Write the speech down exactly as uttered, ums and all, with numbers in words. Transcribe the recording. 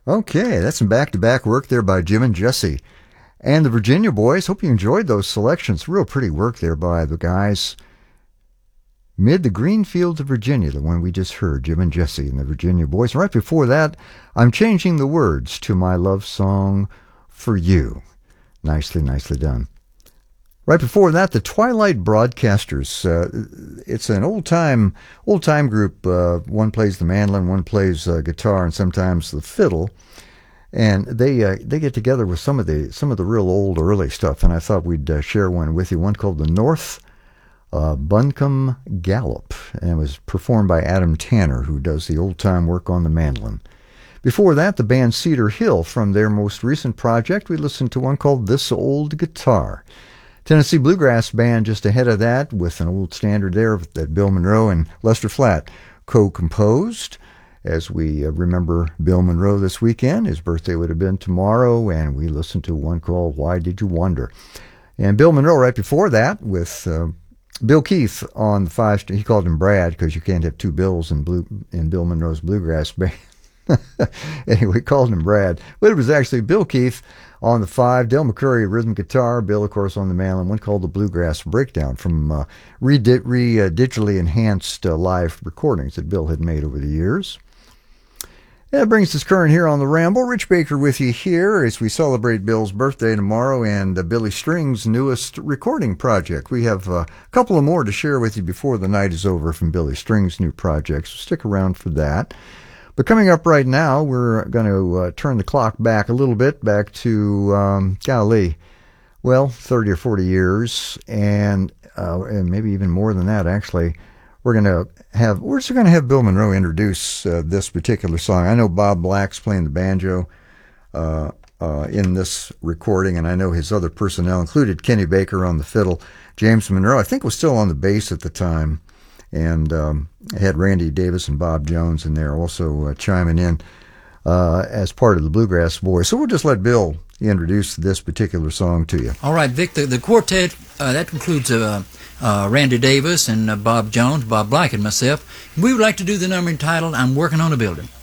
Okay, that's some back-to-back work there by Jim and Jesse. And the Virginia Boys, hope you enjoyed those selections. Real pretty work there by the guys. Mid the Green Fields of Virginia, the one we just heard, Jim and Jesse and the Virginia Boys. And right before that, I'm changing the words to my love song for you. Nicely, nicely done. Right before that, the Twilight Broadcasters. Uh, it's an old-time old-time group. Uh, one plays the mandolin, one plays uh, guitar, and sometimes the fiddle. And they uh, they get together with some of the some of the real old early stuff. And I thought we'd uh, share one with you. One called the North uh, Buncombe Gallop, and it was performed by Adam Tanner, who does the old-time work on the mandolin. Before that, the band Cedar Hill, from their most recent project, we listened to one called This Old Guitar. Tennessee Bluegrass Band just ahead of that with an old standard there that Bill Monroe and Lester Flatt co-composed. As we uh, remember Bill Monroe this weekend, his birthday would have been tomorrow, and we listened to one called Why Did You Wonder? And Bill Monroe right before that with uh, Bill Keith on the five, he called him Brad because you can't have two Bills in, blue, in Bill Monroe's Bluegrass Band. Anyway, called him Brad. But it was actually Bill Keith on the five, Del McCurry rhythm guitar, Bill, of course, on the mandolin, one called the Bluegrass Breakdown from uh, re, re uh, digitally enhanced uh, live recordings that Bill had made over the years. That brings us current here on the Ramble. Rich Baker with you here as we celebrate Bill's birthday tomorrow and uh, Billy String's newest recording project. We have uh, a couple of more to share with you before the night is over from Billy String's new project, so stick around for that. But coming up right now, we're going to uh, turn the clock back a little bit, back to, um, golly, well, thirty or forty years, and, uh, and maybe even more than that, actually. We're going to have, we're just going to have Bill Monroe introduce uh, this particular song. I know Bob Black's playing the banjo uh, uh, in this recording, and I know his other personnel included Kenny Baker on the fiddle. James Monroe, I think, was still on the bass at the time. And um, had Randy Davis and Bob Jones in there also uh, chiming in uh, as part of the Bluegrass Boys. So we'll just let Bill introduce this particular song to you. All right, Vic, the, the quartet, uh, that includes uh, uh, Randy Davis and uh, Bob Jones, Bob Black, and myself. We would like to do the number entitled I'm Working on a Building.